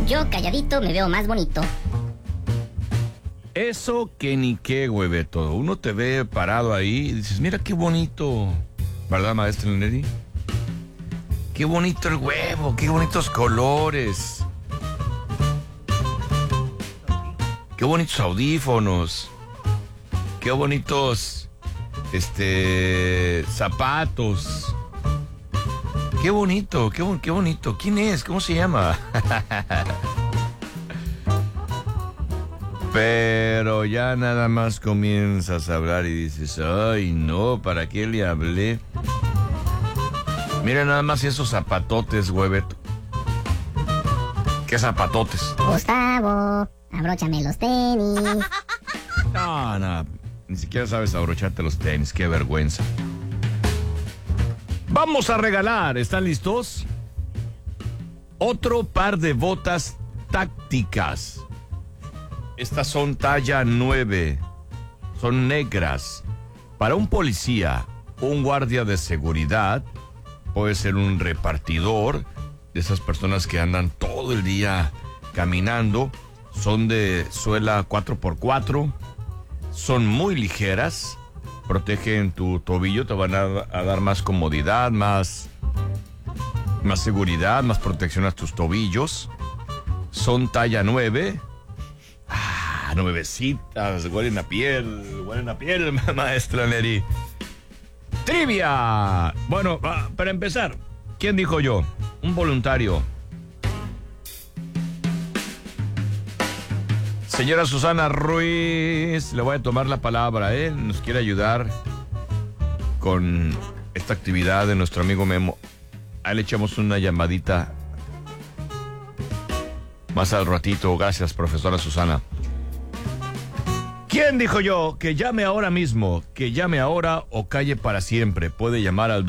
Yo calladito me veo más bonito. Eso que ni qué, hueveto. Uno te ve parado ahí y dices, mira qué bonito. ¿Verdad, maestra Neri? Qué bonito el huevo, qué bonitos colores. Qué bonitos audífonos. Qué bonitos, zapatos. Qué bonito, qué bonito. ¿Quién es? ¿Cómo se llama? Pero ya nada más comienzas a hablar y dices, ay no, ¿para qué le hablé? Mira nada más esos zapatotes, hueveto. ¿Qué zapatotes? Gustavo, abróchame los tenis. No, ni siquiera sabes abrocharte los tenis, qué vergüenza. Vamos a regalar, ¿están listos? Otro par de botas tácticas. Estas son talla 9, son negras. Para un policía, un guardia de seguridad, puede ser un repartidor, de esas personas que andan todo el día caminando. Son de suela 4x4, son muy ligeras, protegen tu tobillo, te van a dar más comodidad, más seguridad, más protección a tus tobillos. Son talla 9. Nuevecitas, huelen a piel, maestra Neri. ¡Trivia! Bueno, para empezar, ¿quién dijo yo? Un voluntario. Señora Susana Ruiz, le voy a tomar la palabra, nos quiere ayudar con esta actividad de nuestro amigo Memo. Ahí le echamos una llamadita más al ratito. Gracias, profesora Susana. ¿Quién dijo yo? Que llame ahora mismo, que llame ahora o calle para siempre. Puede llamar al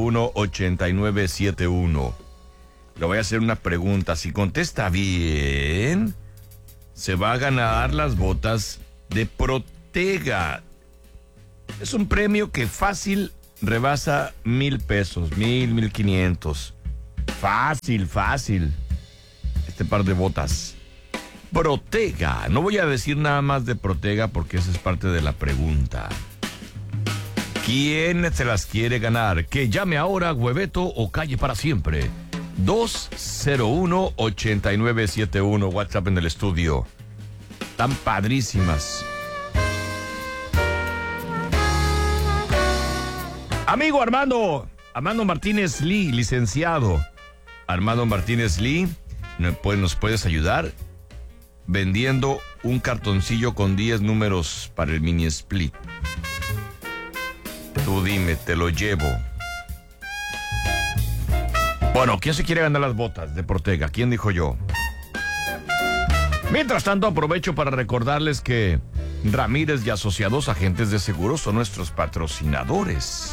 201-8971. Le voy a hacer una pregunta. Si contesta bien, se va a ganar las botas de Protega. Es un premio que fácil rebasa 1,000 pesos, 1,500. Fácil. Este par de botas. Protega. No voy a decir nada más de Protega porque esa es parte de la pregunta. ¿Quién se las quiere ganar? Que llame ahora, hueveto, o calle para siempre. 201-8971. WhatsApp en el estudio. Están padrísimas. Amigo Armando Martínez Lee, licenciado. Armando Martínez Lee, ¿nos puedes ayudar? Vendiendo un cartoncillo con 10 números para el mini split. Tú dime, te lo llevo. Bueno, ¿quién se quiere ganar las botas de Protega? ¿Quién dijo yo? Mientras tanto, aprovecho para recordarles que Ramírez y Asociados Agentes de Seguros son nuestros patrocinadores.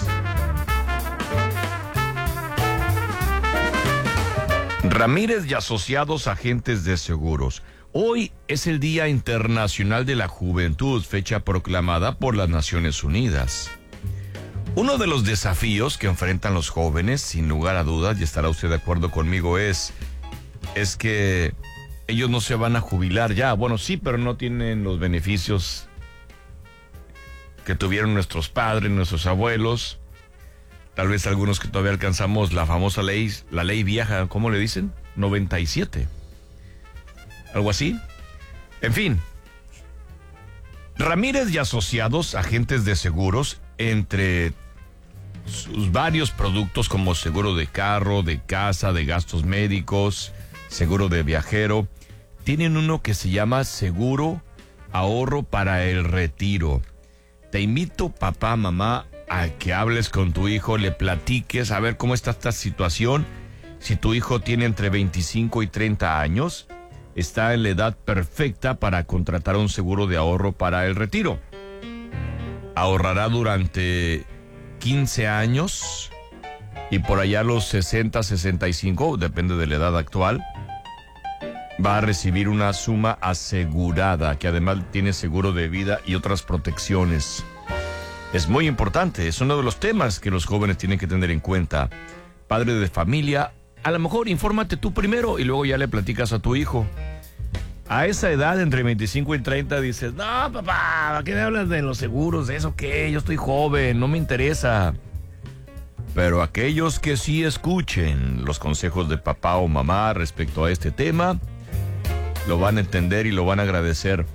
Ramírez y Asociados Agentes de Seguros. Hoy es el Día Internacional de la Juventud, fecha proclamada por las Naciones Unidas. Uno de los desafíos que enfrentan los jóvenes, sin lugar a dudas, y estará usted de acuerdo conmigo, es que ellos no se van a jubilar ya. Bueno, sí, pero no tienen los beneficios que tuvieron nuestros padres, nuestros abuelos. Tal vez algunos que todavía alcanzamos la famosa ley, la ley vieja, ¿cómo le dicen? 97. Algo así. En fin. Ramírez y Asociados, Agentes de Seguros, entre sus varios productos como seguro de carro, de casa, de gastos médicos, seguro de viajero, tienen uno que se llama Seguro Ahorro para el Retiro. Te invito, papá, mamá, a que hables con tu hijo, le platiques a ver cómo está esta situación. Si tu hijo tiene entre 25 y 30 años, está en la edad perfecta para contratar un seguro de ahorro para el retiro. Ahorrará durante 15 años y por allá los 60, 65, depende de la edad actual, va a recibir una suma asegurada, que además tiene seguro de vida y otras protecciones. Es muy importante, es uno de los temas que los jóvenes tienen que tener en cuenta. Padre de familia, a lo mejor infórmate tú primero y luego ya le platicas a tu hijo. A esa edad, entre 25 y 30, dices, no, papá, ¿qué me hablas de los seguros? ¿De eso qué? Yo estoy joven, no me interesa. Pero aquellos que sí escuchen los consejos de papá o mamá respecto a este tema, lo van a entender y lo van a agradecer.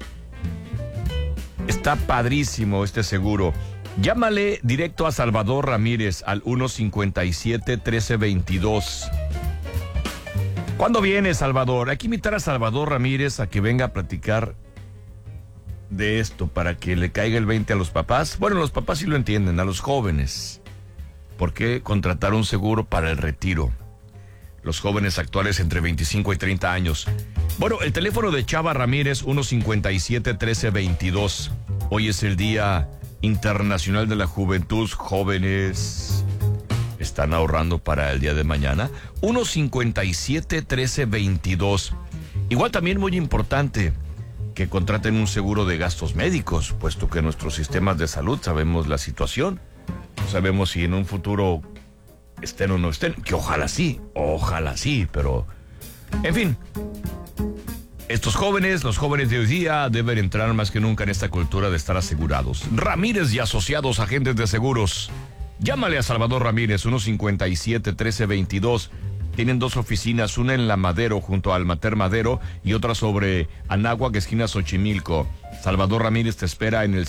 Está padrísimo este seguro. Llámale directo a Salvador Ramírez al 157-1322. ¿Cuándo viene, Salvador? Hay que invitar a Salvador Ramírez a que venga a platicar de esto para que le caiga el 20 a los papás. Bueno, los papás sí lo entienden, a los jóvenes. ¿Por qué contratar un seguro para el retiro? Los jóvenes actuales entre 25 y 30 años. Bueno, el teléfono de Chava Ramírez, 157-1322. Hoy es el Día Internacional de la Juventud. Jóvenes están ahorrando para el día de mañana. 157-1322. Igual también muy importante que contraten un seguro de gastos médicos, puesto que en nuestros sistemas de salud sabemos la situación. No sabemos si en un futuro estén o no estén, que ojalá sí, pero en fin. Estos jóvenes, los jóvenes de hoy día, deben entrar más que nunca en esta cultura de estar asegurados. Ramírez y Asociados, agentes de seguros. Llámale a Salvador Ramírez, 157-1322. Tienen 2 oficinas, una en La Madero, junto al Mater Madero, y otra sobre Anáhuac, esquina Xochimilco. Salvador Ramírez te espera en el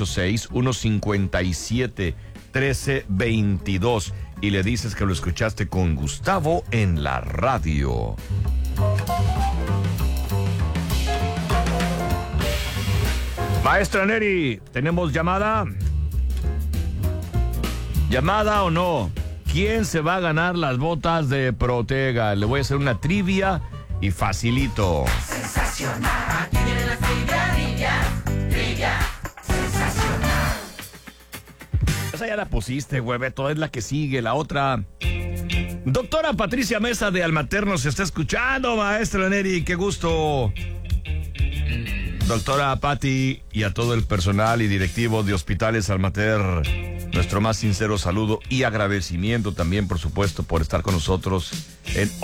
686-157-1322. Y le dices que lo escuchaste con Gustavo en la radio. Maestra Neri, ¿tenemos llamada? ¿Llamada o no? ¿Quién se va a ganar las botas de Protega? Le voy a hacer una trivia y facilito. Sensacional. Aquí viene la trivia, sensacional. Esa ya la pusiste, hueveto, es la que sigue, la otra. Doctora Patricia Mesa de Almater nos está escuchando, maestra Neri, qué gusto. Doctora Pati y a todo el personal y directivo de Hospitales Almater, nuestro más sincero saludo y agradecimiento también, por supuesto, por estar con nosotros en